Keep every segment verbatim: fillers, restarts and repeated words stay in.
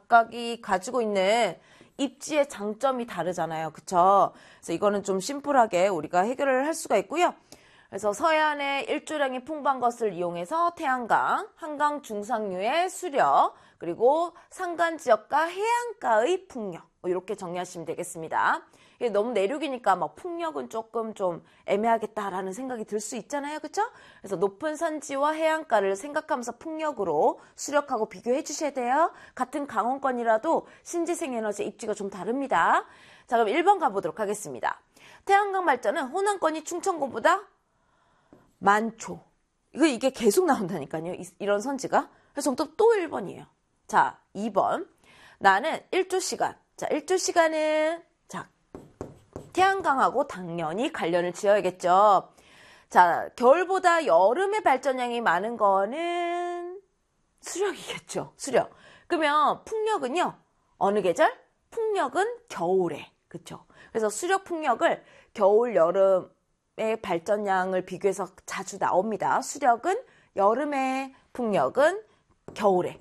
각각이 가지고 있는 입지의 장점이 다르잖아요. 그쵸? 그래서 이거는 좀 심플하게 우리가 해결을 할 수가 있고요. 그래서 서해안의 일조량이 풍부한 것을 이용해서 태안강, 한강 중상류의 수력, 그리고 산간 지역과 해안가의 풍력, 이렇게 정리하시면 되겠습니다. 이게 너무 내륙이니까 막 풍력은 조금 좀 애매하겠다라는 생각이 들 수 있잖아요. 그쵸? 그래서 높은 산지와 해안가를 생각하면서 풍력으로 수력하고 비교해 주셔야 돼요. 같은 강원권이라도 신재생 에너지 입지가 좀 다릅니다. 자, 그럼 일 번 가보도록 하겠습니다. 태안강 발전은 호남권이 충청권보다 많죠. 이거 이게 계속 나온다니까요. 이, 이런 선지가. 그래서 정답 또 일 번이에요. 자, 이 번. 나는 일조시간. 자, 일조시간은 자, 태안강하고 당연히 관련을 지어야겠죠. 자, 겨울보다 여름에 발전량이 많은 거는 수력이겠죠. 수력. 그러면 풍력은요. 어느 계절? 풍력은 겨울에. 그쵸? 그래서 수력 풍력을 겨울, 여름의 발전량을 비교해서 자주 나옵니다. 수력은 여름에, 풍력은 겨울에.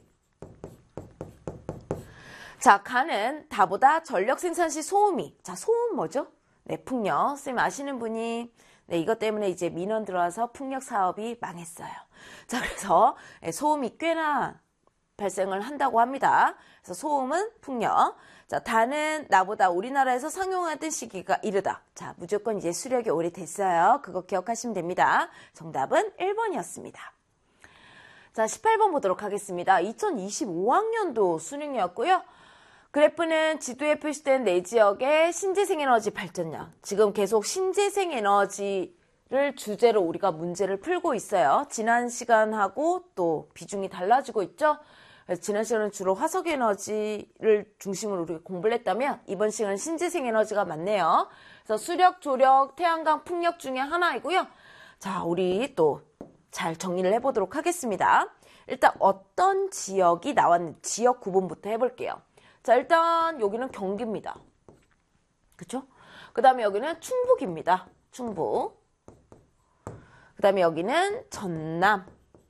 자, 가는 다보다 전력 생산 시 소음이. 자, 소음 뭐죠? 네, 풍력. 선생님 아시는 분이 네, 이것 때문에 이제 민원 들어와서 풍력 사업이 망했어요. 자, 그래서 소음이 꽤나 발생을 한다고 합니다. 그래서 소음은 풍력. 자, 다는 나보다 우리나라에서 상용하던 시기가 이르다. 자, 무조건 이제 수력이 오래됐어요. 그거 기억하시면 됩니다. 정답은 일 번이었습니다. 자, 십팔 번 보도록 하겠습니다. 이천이십오 학년도 수능이었고요. 그래프는 지도에 표시된 네 지역의 신재생에너지 발전량. 지금 계속 신재생에너지를 주제로 우리가 문제를 풀고 있어요. 지난 시간하고 또 비중이 달라지고 있죠. 그래서 지난 시간은 주로 화석에너지를 중심으로 우리가 공부를 했다면 이번 시간은 신재생에너지가 많네요. 그래서 수력, 조력, 태양광, 풍력 중에 하나이고요. 자, 우리 또 잘 정리를 해보도록 하겠습니다. 일단 어떤 지역이 나왔는지 지역 구분부터 해볼게요. 자, 일단 여기는 경기입니다. 그쵸? 그 다음에 여기는 충북입니다. 충북. 그 다음에 여기는 전남.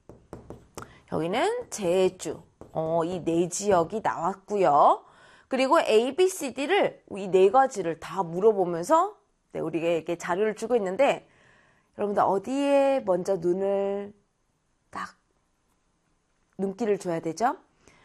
여기는 제주. 어, 이 네 지역이 나왔고요. 그리고 A, B, C, D를 이 네 가지를 다 물어보면서 네, 우리에게 자료를 주고 있는데 여러분들 어디에 먼저 눈을 딱 눈길을 줘야 되죠?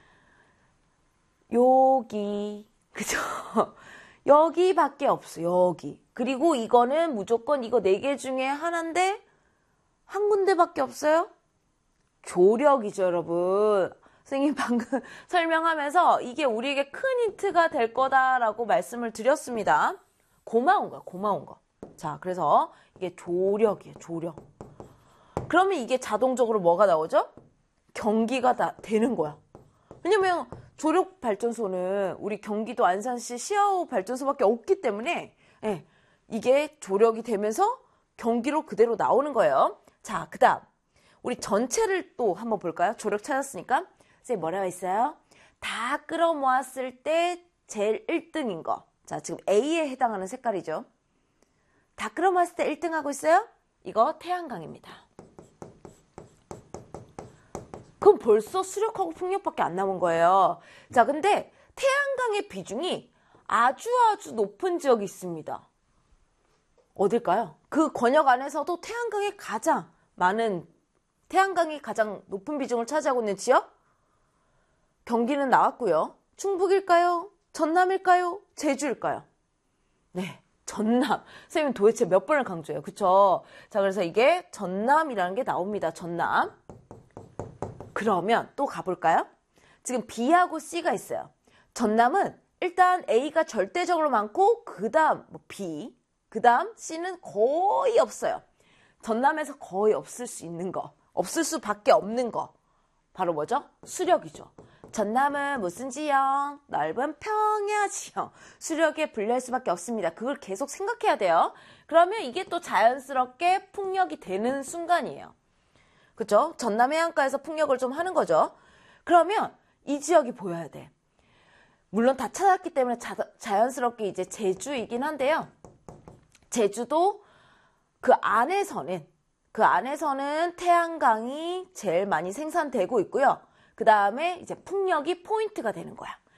여기, 그죠? 여기밖에 없어, 여기. 그리고 이거는 무조건 이거 네 개 중에 하나인데 한 군데밖에 없어요? 조력이죠, 여러분. 선생님 방금 설명하면서 이게 우리에게 큰 힌트가 될 거다라고 말씀을 드렸습니다. 고마운 거야, 고마운 거. 자, 그래서 이게 조력이에요, 조력. 그러면 이게 자동적으로 뭐가 나오죠? 경기가 다 되는 거야. 왜냐면 조력 발전소는 우리 경기도 안산시 시아호 발전소밖에 없기 때문에 예, 이게 조력이 되면서 경기로 그대로 나오는 거예요. 자, 그 다음 우리 전체를 또 한번 볼까요? 조력 찾았으니까 선생님 뭐라고 했어요? 다 끌어모았을 때 제일 일 등인 거. 자, 지금 A에 해당하는 색깔이죠. 다 끌어모았을 때 일 등 하고 있어요? 이거 태안강입니다. 그럼 벌써 수력하고 풍력밖에 안 남은 거예요. 자, 근데 태안강의 비중이 아주 아주 높은 지역이 있습니다. 어딜까요? 그 권역 안에서도 태안강이 가장 많은, 태안강이 가장 높은 비중을 차지하고 있는 지역? 경기는 나왔고요. 충북일까요? 전남일까요? 제주일까요? 네, 전남. 선생님 도대체 몇 번을 강조해요. 그쵸? 자, 그래서 이게 전남이라는 게 나옵니다. 전남. 그러면 또 가볼까요? 지금 B하고 C가 있어요. 전남은 일단 A가 절대적으로 많고 그 다음 뭐 B, 그 다음 C는 거의 없어요. 전남에서 거의 없을 수 있는 거, 없을 수밖에 없는 거 바로 뭐죠? 수력이죠. 전남은 무슨 지형? 넓은 평야 지형. 수력에 분류할 수밖에 없습니다. 그걸 계속 생각해야 돼요. 그러면 이게 또 자연스럽게 풍력이 되는 순간이에요. 그죠? 전남 해안가에서 풍력을 좀 하는 거죠. 그러면 이 지역이 보여야 돼. 물론 다 찾았기 때문에 자, 자연스럽게 이제 제주이긴 한데요. 제주도 그 안에서는 그 안에서는 태안강이 제일 많이 생산되고 있고요. 그 다음에 이제 풍력이 포인트가 되는 거야.